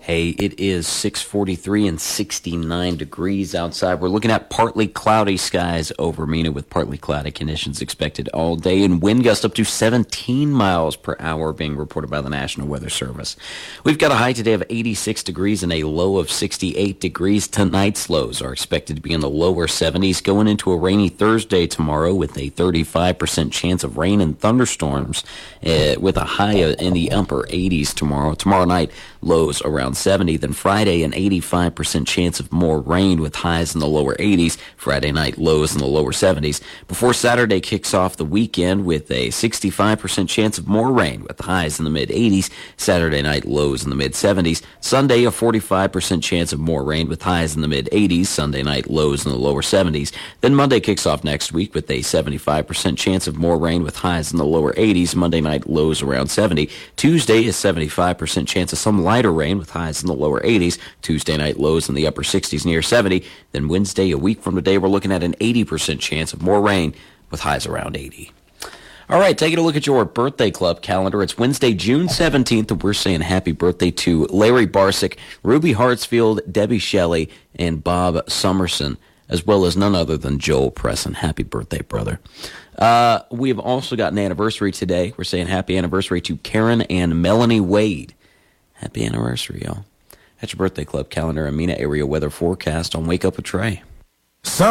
Hey, it is 6:43 and 69 degrees outside. We're looking at partly cloudy skies over Mena with partly cloudy conditions expected all day and wind gusts up to 17 miles per hour being reported by the National Weather Service. We've got a high today of 86 degrees and a low of 68 degrees. Tonight's lows are expected to be in the lower 70s going into a rainy Thursday tomorrow with a 35% chance of rain and thunderstorms with a high in the upper 80s tomorrow. Tomorrow night, lows around 70. Then Friday, an 85% chance of more rain with highs in the lower 80s. Friday night, lows in the lower 70s. Before Saturday kicks off the weekend with a 65% chance of more rain with highs in the mid-80s. Saturday night, lows in the mid-70s. Sunday, a 45% chance of more rain with highs in the mid-80s. Sunday night, lows in the lower 70s. Then Monday kicks off next week with a 75% chance of more rain with highs in the lower 80s. Monday night, lows around 70. Tuesday, a 75% chance of some lighter rain with highs in the lower 80s. Tuesday night, lows in the upper 60s near 70. Then Wednesday, a week from today, we're looking at an 80% chance of more rain with highs around 80. All right, taking a look at your birthday club calendar. It's Wednesday, June 17th, and we're saying happy birthday to Larry Barsick, Ruby Hartsfield, Debbie Shelley, and Bob Summerson, as well as none other than Joel Presson. Happy birthday, brother. We have also got an anniversary today. We're saying happy anniversary to Karen and Melanie Wade. Happy anniversary, y'all. That's your birthday club calendar and Mena area weather forecast on Wake Up with Trey.